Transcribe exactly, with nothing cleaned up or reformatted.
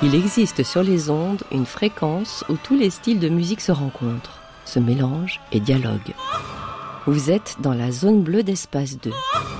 Il existe sur les ondes une fréquence où tous les styles de musique se rencontrent, se mélangent et dialoguent. Vous êtes dans la zone bleue d'Espace deux.